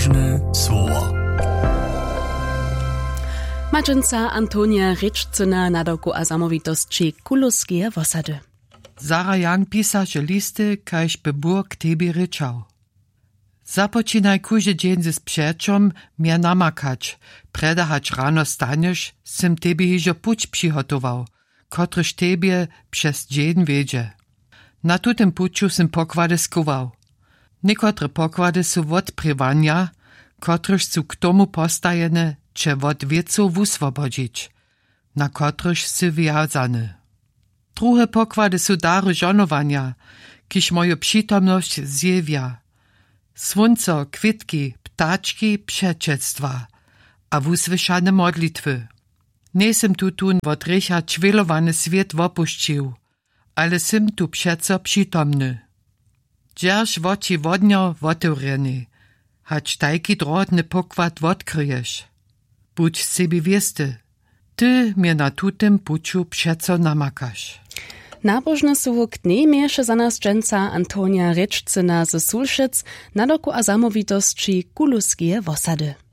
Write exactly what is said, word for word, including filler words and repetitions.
Nabożne słowo. Madżynca Antonia Ryczcyna na doku a zamowitości Kuluskie Wosady. Zara Jan pisa, że listy, kaž by Bóg k tebie ryczał. Započinaj kuže dzień ze sprzeczom mnie namakać, predahać rano staniesz, sim tebie hižo puć przygotował, kotryż tebie przez dzień wiedzie. Na tutem puczu sim pokłady skuwał. Niekotre pokłady su wod prywania, kotryż su k tomu postajene, če wod wieców wuswobodzić, na kotryż sy wiązany. Druhe pokłady su dary żonowania, kiż moją przytomność zjewia. Słońco, kwitki, ptaczki, przeczectwa, a wusłyszane modlitwy. Nesem tu tun wot rycha czwilowany świat wopuścił, ale sim tu przeco przytomny. Dzierż woci wodnio wotewreny, hać tajki drobny pokład odkryjesz. Budź z siebie wiesty, ty mnie na tutem puczu przeco namakasz. Nabożne słowo k dnie miesze za nas dżęca Antonia Ryczcyna ze Sulszyc na doku a zamowitości Kuluskie Wosady.